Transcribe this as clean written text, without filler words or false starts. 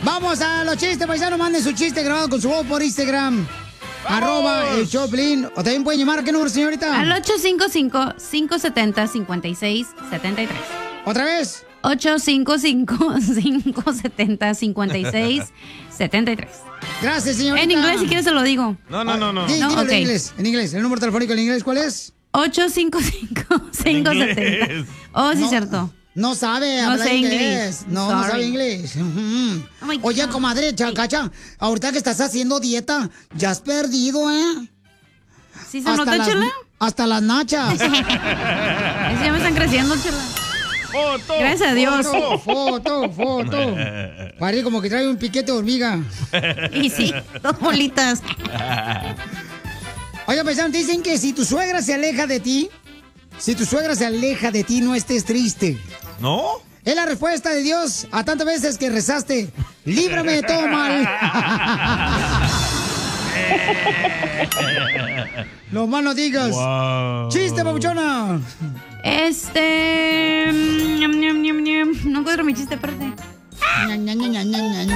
Vamos a los chistes, paisanos. Manden su chiste grabado con su voz por Instagram. @el Choplin. O también pueden llamar. ¿A qué número, señorita? Al 855-570-5673. ¿Otra vez? 855-570-5673. Gracias, señorita. En inglés, si quieres, se lo digo. No. Dígalo ok. en inglés. En inglés. El número telefónico en inglés, ¿cuál es? 855-570. Oh, sí, No. cierto. No sabe No hablar sé inglés. inglés. No Sorry. sabe inglés. Oh my Oye, God. comadre, Cacha, ahorita que estás haciendo dieta, ya has perdido, ¿eh? ¿Sí se nota, Chela? Hasta las nachas. Es que ya me están creciendo, Chela. ¡Foto! Gracias a Dios. Foto. Parece como que trae un piquete de hormiga. Y sí, dos bolitas. Oye, paisanos, dicen que si tu suegra se aleja de ti, no estés triste. ¿No? Es la respuesta de Dios a tantas veces que rezaste, líbrame de todo mal. No más no digas. Wow. Chiste, papuchona. No encuentro mi chiste, espérate.